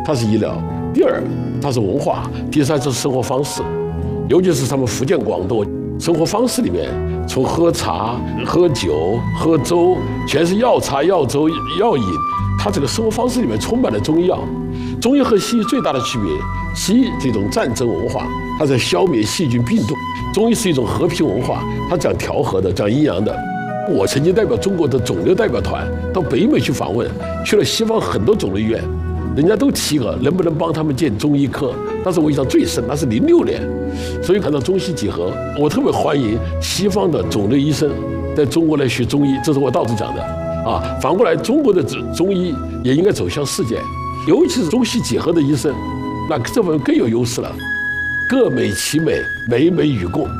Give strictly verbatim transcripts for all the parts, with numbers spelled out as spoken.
它是医疗；第二，它是文化；第三是生活方式。尤其是他们福建、广东生活方式里面，从喝茶、喝酒、喝粥，全是药茶、药粥、药饮。它这个生活方式里面充满了中医药。中医和西医最大的区别，西医是一种战争文化，它在消灭细菌病毒；中医是一种和平文化，它讲调和的，讲阴阳的。我曾经代表中国的肿瘤代表团到北美去访问，去了西方很多肿瘤医院，人家都提个能不能帮他们建中医科，但是我印象最深，那是零六年。所以看到中西结合，我特别欢迎西方的肿瘤医生在中国来学中医，这是我到处讲的啊。反过来，中国的中医也应该走向世界，尤其是中西结合的医生，那这方面更有优势了，各美其美，美美与共。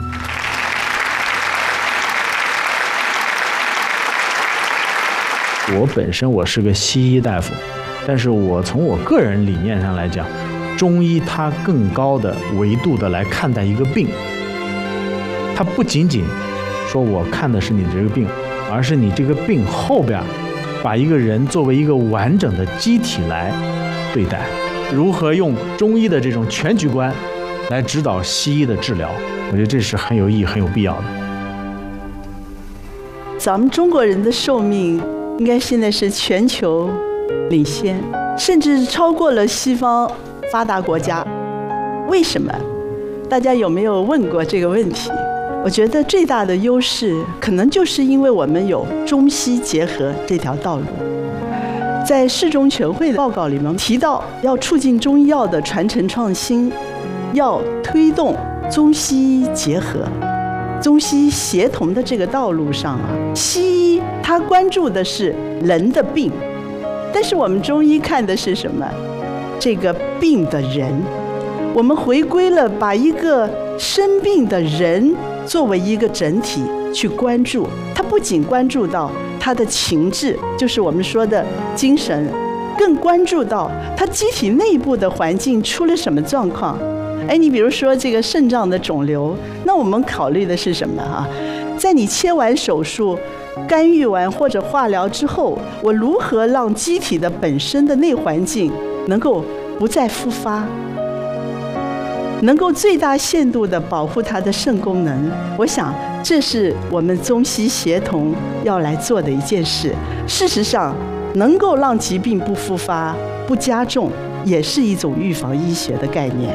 我本身我是个西医大夫，但是我从我个人理念上来讲，中医它更高的维度的来看待一个病，它不仅仅说我看的是你这个病，而是你这个病后边把一个人作为一个完整的机体来对待，如何用中医的这种全局观来指导西医的治疗，我觉得这是很有意义、很有必要的。 咱们中国人的寿命应该现在是全球领先，甚至超过了西方发达国家。为什么？大家有没有问过这个问题？我觉得最大的优势可能就是因为我们有中西结合这条道路。在世中全会的报告里面提到，要促进中医药的传承创新，要推动中西结合、中西协同的这个道路上啊，西医它关注的是人的病，但是我们中医看的是什么？这个病的人。我们回归了把一个生病的人作为一个整体去关注，他不仅关注到他的情志，就是我们说的精神，更关注到他机体内部的环境出了什么状况。哎，你比如说这个肾脏的肿瘤，那我们考虑的是什么啊？在你切完手术、干预完或者化疗之后，我如何让机体的本身的内环境能够不再复发，能够最大限度地保护它的肾功能？我想这是我们中西协同要来做的一件事。事实上，能够让疾病不复发、不加重，也是一种预防医学的概念。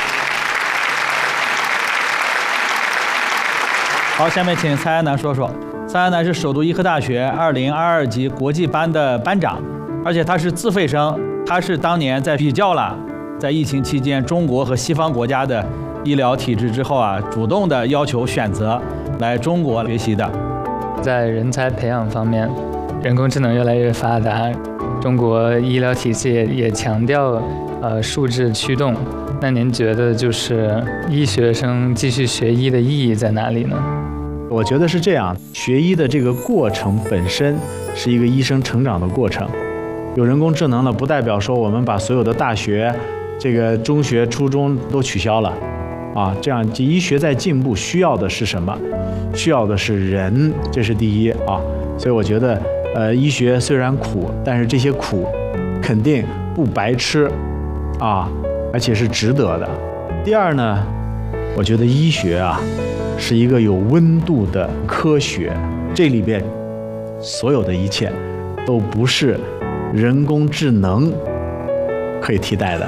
好，下面请蔡安南说说。蔡安南是首都医科大学二零二二级国际班的班长，而且他是自费生，他是当年在比较了在疫情期间中国和西方国家的医疗体制之后啊，主动的要求选择来中国学习的。 在人才培养方面，人工智能越来越发达，中国医疗体系也也强调呃数字驱动。那您觉得就是医学生继续学医的意义在哪里呢？ 我觉得是这样，学医的这个过程本身是一个医生成长的过程。有人工智能了，不代表说我们把所有的大学、这个中学、初中都取消了，啊，这样医学在进步，需要的是什么？需要的是人，这是第一啊。所以我觉得，呃，医学虽然苦，但是这些苦肯定不白吃，啊，而且是值得的。第二呢，我觉得医学啊是一个有温度的科学，这里边所有的一切都不是人工智能可以替代的。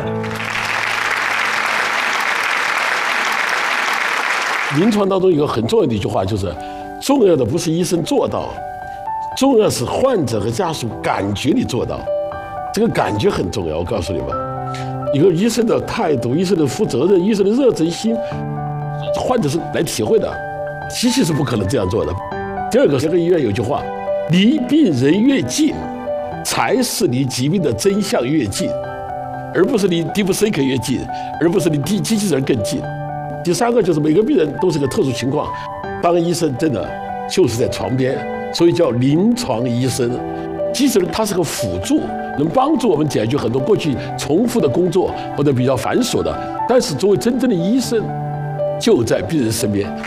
临床当中有一个很重要的一句话，就是重要的不是医生做到，重要是患者和家属感觉你做到。这个感觉很重要，我告诉你们，一个医生的态度、医生的负责任、医生的热忱心，患者是来体会的，机器是不可能这样做的。第二个，这个医院有句话，离病人越近，才是离疾病的真相越近，而不是离 DeepSeek 越近，而不是离机器人更近。第三个就是每个病人都是个特殊情况，当医生真的就是在床边，所以叫临床医生。机器人它是个辅助，能帮助我们解决很多过去重复的工作或者比较繁琐的，但是作为真正的医生，就在病人身边。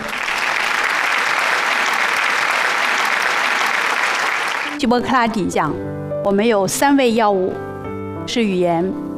希波克拉底讲，我们有三味药物，是语言、